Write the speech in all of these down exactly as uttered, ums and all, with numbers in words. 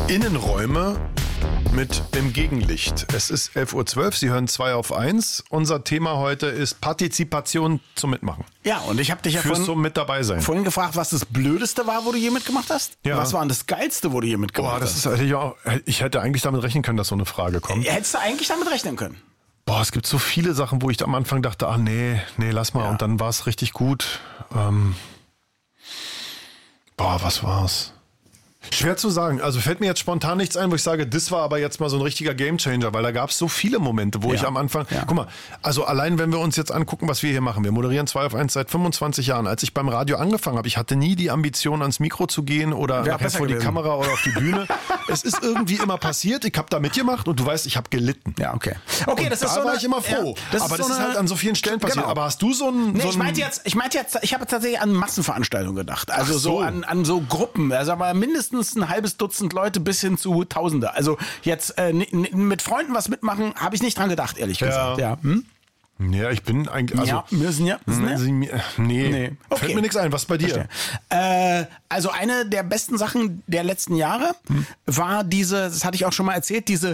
Innenräume mit im Gegenlicht. Es ist elf Uhr zwölf, Sie hören zwei auf eins. Unser Thema heute ist Partizipation zum Mitmachen. Ja, und ich habe dich ja Fürs vorhin, zum mit dabei sein. vorhin gefragt, was das Blödeste war, wo du je mitgemacht hast. Ja. Was war denn das Geilste, wo du je mitgemacht Boah, das hast? ist eigentlich auch, ich hätte eigentlich damit rechnen können, dass so eine Frage kommt. Hättest du eigentlich damit rechnen können? Boah, es gibt so viele Sachen, wo ich am Anfang dachte, ah nee, nee, lass mal. Ja. Und dann war es richtig gut. Ähm, boah, was war's? Schwer zu sagen. Also fällt mir jetzt spontan nichts ein, wo ich sage, das war aber jetzt mal so ein richtiger Gamechanger, weil da gab es so viele Momente, wo Ja. ich am Anfang, Ja. guck mal, also allein wenn wir uns jetzt angucken, was wir hier machen, wir moderieren zwei auf eins seit fünfundzwanzig Jahren. Als ich beim Radio angefangen habe, ich hatte nie die Ambition, ans Mikro zu gehen oder Wäre nachher besser vor die gewesen. Kamera oder auf die Bühne. Es ist irgendwie immer passiert, ich habe da mitgemacht und du weißt, ich habe gelitten. Ja, okay. Okay, Und das ist da so war eine, ich immer froh. Ja, das aber ist das so ist eine, halt an so vielen Stellen passiert. Genau. Aber hast du so ein... Nee, so ich ein meinte jetzt, ich meinte jetzt, ich habe tatsächlich an Massenveranstaltungen gedacht. Also Ach so. so. an, an so Gruppen. Also aber mindestens ein halbes Dutzend Leute bis hin zu Tausende. Also jetzt äh, n- n- mit Freunden was mitmachen, habe ich nicht dran gedacht, ehrlich gesagt. Ja. Hm? Ja, ich bin eigentlich... Also, ja, müssen ja. Müssen ja. Sie mir- Nee, Nee. Okay. fällt mir nichts ein. Was bei dir? Äh, also eine der besten Sachen der letzten Jahre Hm. war diese, das hatte ich auch schon mal erzählt, diese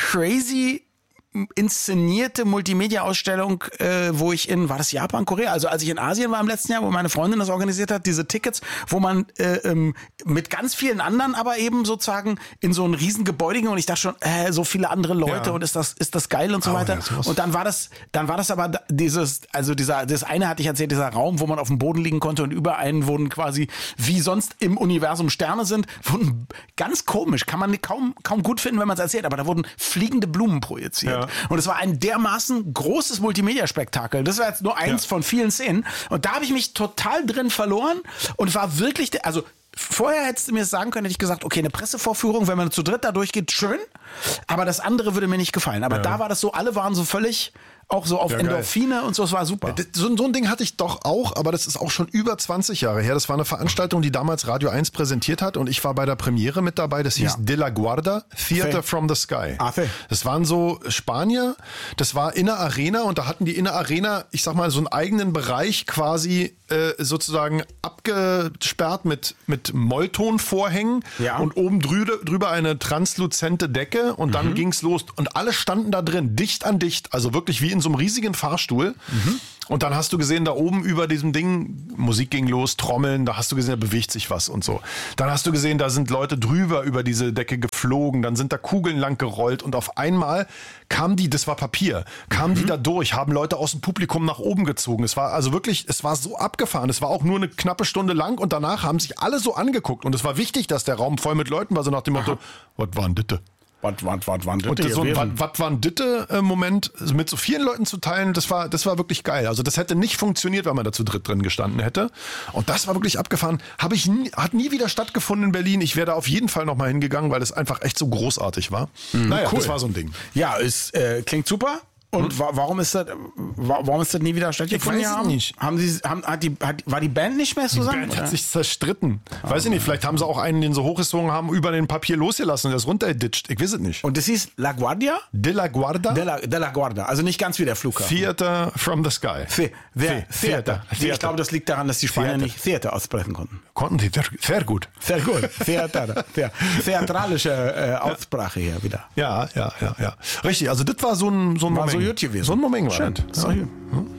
crazy inszenierte Multimedia-Ausstellung, äh, wo ich in, war das Japan, Korea? Also als ich in Asien war im letzten Jahr, wo meine Freundin das organisiert hat, diese Tickets, wo man äh, ähm, mit ganz vielen anderen aber eben sozusagen in so ein riesen Gebäude ging und ich dachte schon, äh, so viele andere Leute Ja. und ist das, ist das geil und so Oh, weiter. ja, sowas. Und dann war das, dann war das aber dieses, also dieser, das eine hatte ich erzählt, dieser Raum, wo man auf dem Boden liegen konnte und über einen wurden quasi, wie sonst im Universum Sterne sind, wurden ganz komisch, kann man kaum, kaum gut finden, wenn man es erzählt, aber da wurden fliegende Blumen projiziert. Ja. Und es war ein dermaßen großes Multimedia-Spektakel. Das war jetzt nur eins Ja. von vielen Szenen. Und da habe ich mich total drin verloren und war wirklich, der, also vorher hättest du mir das sagen können, hätte ich gesagt, okay, eine Pressevorführung, wenn man zu dritt da durchgeht, schön, aber das andere würde mir nicht gefallen. Aber Ja. da war das so, alle waren so völlig auch so auf Ja, geil. Endorphine und so, es war super. Das- So, so ein Ding hatte ich doch auch, aber das ist auch schon über zwanzig Jahre her. Das war eine Veranstaltung, die damals Radio eins präsentiert hat und ich war bei der Premiere mit dabei. Das hieß Ja. De la Guarda, Theater Fe. from the Sky. Ah, fe. Das waren so Spanier, das war in der Arena und da hatten die in der Arena, ich sag mal, so einen eigenen Bereich quasi äh, sozusagen abgesperrt mit, mit Molltonvorhängen Ja. und oben drüber, drüber eine transluzente Decke und Mhm. dann ging's los und alle standen da drin, dicht an dicht, also wirklich wie in so einem riesigen Fahrstuhl. Mhm. Und dann hast du gesehen, da oben über diesem Ding, Musik ging los, Trommeln, da hast du gesehen, da bewegt sich was und so. Dann hast du gesehen, da sind Leute drüber über diese Decke geflogen, dann sind da Kugeln lang gerollt und auf einmal kamen die, das war Papier, kamen die da durch, haben Leute aus dem Publikum nach oben gezogen. Es war also wirklich, es war so abgefahren. Es war auch nur eine knappe Stunde lang und danach haben sich alle so angeguckt und es war wichtig, dass der Raum voll mit Leuten war, so nach dem Motto, was war denn Ditte? Was, was, was, was, Und das so ein was war ein Ditte-Moment mit so vielen Leuten zu teilen, das war, das war wirklich geil. Also das hätte nicht funktioniert, wenn man da zu dritt drin gestanden hätte. Und das war wirklich abgefahren. Habe ich nie, hat nie wieder stattgefunden in Berlin. Ich wäre da auf jeden Fall nochmal hingegangen, weil das einfach echt so großartig war. Naja, cool. das war so ein Ding. Ja, es äh, klingt super. Und wa warum ist das, wa warum ist das nie wieder stattgefunden? Ich weiß es haben? nicht. Haben sie, haben, hat die, hat, war die Band nicht mehr zusammen? Die Band oder? hat sich zerstritten. Weiß ich nicht, vielleicht haben sie auch einen, den sie hochgezogen haben, über den Papier losgelassen und das runtergeditscht. Ich weiß es nicht. Und das hieß La Guardia? De la Guarda, De la, de la Guarda. Also nicht ganz wie der Flughafen. Theater from the Sky. The, the, The- Theater. Theater. Ich glaube, das liegt daran, dass die Spanier Theater. nicht Theater aussprechen konnten. Konnten die sehr, sehr gut. Sehr gut. Theater. The, theatralische äh, Aussprache hier wieder. Ja, ja, ja, ja. Richtig, also das war so ein, so ein War Moment. so gut gewesen. So ein Moment war Schön. das. So Ja. gut.